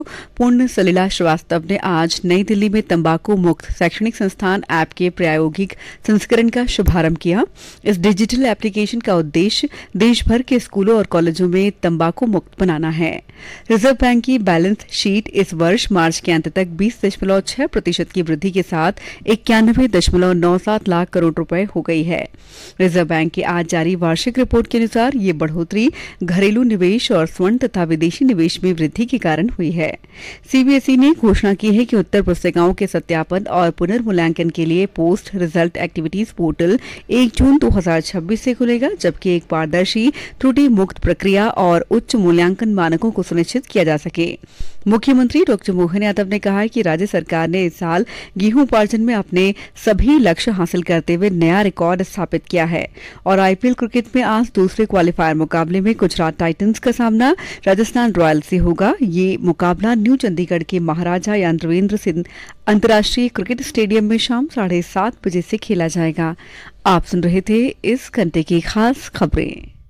पूर्ण सलिला श्रीवास्तव ने आज नई दिल्ली में तंबाकू मुक्त शैक्षणिक संस्थान ऐप के प्रायोगिक संस्करण का शुभारंभ किया। इस डिजिटल एप्लीकेशन का उद्देश्य देश भर के स्कूलों और कॉलेजों में तंबाकू मुक्त बनाना है। रिजर्व बैंक की बैलेंस शीट इस वर्ष मार्च के अंत तक 20.6% की वृद्धि के साथ 91.97 लाख करोड़ रुपए हो गई है। रिजर्व बैंक की आज जारी वार्षिक रिपोर्ट के अनुसार ये बढ़ोतरी घरेलू निवेश और स्वर्ण तथा विदेशी निवेश में वृद्धि के कारण हुई है। सीबीएसई ने घोषणा की है कि उत्तर पुस्तिकाओं के सत्यापन और पुनर्मूल्यांकन के लिए पोस्ट रिजल्ट एक्टिविटीज पोर्टल 1 जून 2026 से खुलेगा, जबकि एक पारदर्शी, त्रुटि मुक्त प्रक्रिया और उच्च मूल्यांकन मानकों को सुनिश्चित किया जा सके। मुख्यमंत्री डॉ मोहन यादव ने कहा है कि राज्य सरकार ने इस साल गेहूं उपार्जन में अपने सभी लक्ष्य हासिल करते हुए नया रिकॉर्ड स्थापित किया है और आईपीएल क्रिकेट में आज दूसरे क्वालीफायर मुकाबले में गुजरात टाइटंस का सामना राजस्थान रॉयल्स से होगा। ये मुकाबला न्यू चंडीगढ़ के महाराजा यादवेंद्र सिंह अंतर्राष्ट्रीय क्रिकेट स्टेडियम में शाम 7:30 बजे से खेला जाएगा। आप सुन रहे थे इस घंटे की खास खबरें।